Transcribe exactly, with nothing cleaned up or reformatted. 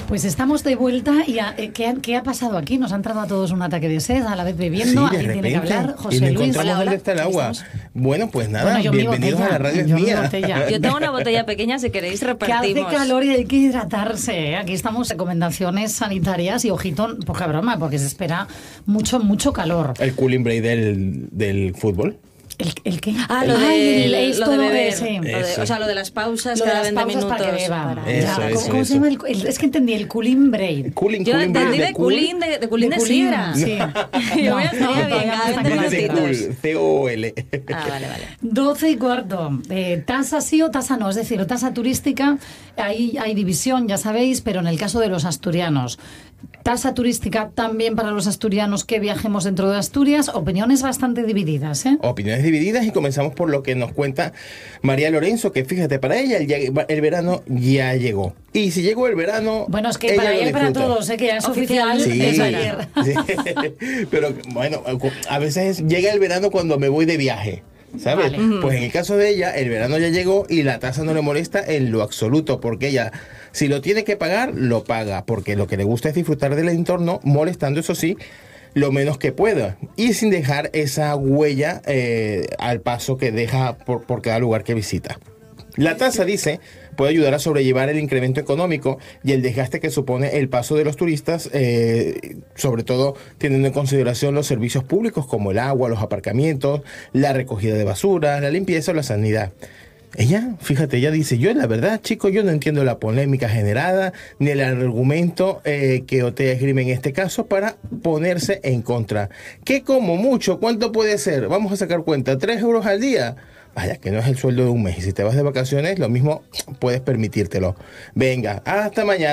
Pues estamos de vuelta y a, eh, ¿qué, ha, ¿qué ha pasado aquí? Nos ha entrado a todos un ataque de sed, a la vez bebiendo, Sí, de alguien repente, tiene que hablar. José y no Luis. encontramos Hola, hola. dónde está el agua. Bueno, pues nada, Bueno, yo mi bienvenidos botella, a la radio es yo mi mía. botella. Yo tengo una botella pequeña, si queréis Que repartimos. hace calor y hay que hidratarse, ¿eh? Aquí estamos, recomendaciones sanitarias y ojito, poca broma, porque se espera mucho, mucho calor. El cooling break del, del fútbol. ¿El, el qué? Ah, lo Ay, de, el- lo esto, de beber. eh, sí. Lo de- Eso. o sea, lo de las pausas Lo de cada las veinte pausas minutos. para que beba. para- Eso, Ya, eso, ¿Cómo, cómo eso. se llama? El, el- es que entendí el cooling break. Cooling, Yo cooling break entendí de de cool. culín de, de culín de, sidra. Sí. Yo me estaría bien, todavía cada no veinte está De claro. minutitos. cool, C O O L. Ah, vale, vale. doce y cuarto. Eh, tasa sí o tasa no. Es decir, tasa turística, ahí hay división, ya sabéis, pero en el caso de los asturianos. Tasa turística también para los asturianos que viajemos dentro de Asturias. Opiniones bastante divididas, ¿eh? Opiniones divididas y comenzamos por lo que nos cuenta María Lorenzo, que fíjate, para ella el, ya- el verano ya llegó. Y si llegó el verano, Bueno, es que ella para lo ella y para disfruta. todos, ¿eh? Que ya es Oficial. oficial. Sí, Es ayer. sí. Pero bueno, a veces llega el verano cuando me voy de viaje, ¿sabes? Vale. Pues en el caso de ella, el verano ya llegó y la tasa no le molesta en lo absoluto, porque ella, si lo tiene que pagar, lo paga, porque lo que le gusta es disfrutar del entorno, molestando, eso sí, lo menos que pueda, y sin dejar esa huella eh, al paso que deja por, por cada lugar que visita. La tasa, dice, puede ayudar a sobrellevar el incremento económico y el desgaste que supone el paso de los turistas, eh, sobre todo teniendo en consideración los servicios públicos como el agua, los aparcamientos, la recogida de basura, la limpieza o la sanidad. Ella, fíjate, ella dice, yo la verdad, chicos, yo no entiendo la polémica generada ni el argumento eh, que Otea esgrime en este caso para ponerse en contra. Que como mucho, ¿cuánto puede ser? Vamos a sacar cuenta, ¿tres euros al día? Vaya, que no es el sueldo de un mes. Y si te vas de vacaciones, lo mismo puedes permitírtelo. Venga, hasta mañana.